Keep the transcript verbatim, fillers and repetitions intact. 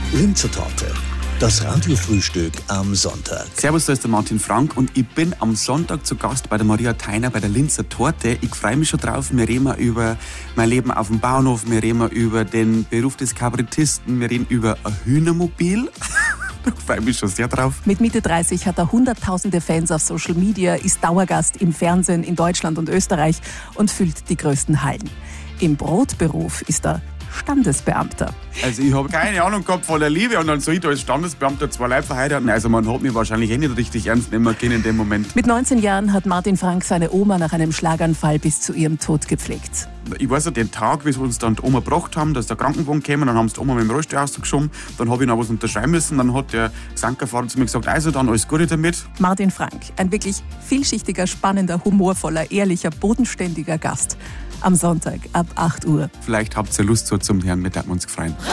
Linzer Torte. Das Radiofrühstück am Sonntag. Servus, da ist der Martin Frank und ich bin am Sonntag zu Gast bei der Maria Theiner bei der Linzer Torte. Ich freue mich schon drauf. Wir reden über mein Leben auf dem Bauernhof, wir reden über den Beruf des Kabarettisten, wir reden über ein Hühnermobil. Da freue ich mich schon sehr drauf. Mit Mitte dreißig hat er hunderttausende Fans auf Social Media, ist Dauergast im Fernsehen in Deutschland und Österreich und füllt die größten Hallen. Im Brotberuf ist er Standesbeamter. Also ich habe keine Ahnung gehabt von der Liebe und dann soll ich da als Standesbeamter zwei Leute verheiraten. Also man hat mich wahrscheinlich eh nicht richtig ernst nehmen können in dem Moment. Mit neunzehn Jahren hat Martin Frank seine Oma nach einem Schlaganfall bis zu ihrem Tod gepflegt. Ich weiß ja, den Tag, wie sie uns dann die Oma gebracht haben, dass der Krankenwagen kam, dann haben sie die Oma mit dem Rollstuhl rausgeschoben, dann habe ich noch was unterschreiben müssen, dann hat der Sankerfahrer zu mir gesagt, also dann alles Gute damit. Martin Frank, ein wirklich vielschichtiger, spannender, humorvoller, ehrlicher, bodenständiger Gast. Am Sonntag ab acht Uhr. Vielleicht habt ihr Lust so zum Hören, mit uns gefreut.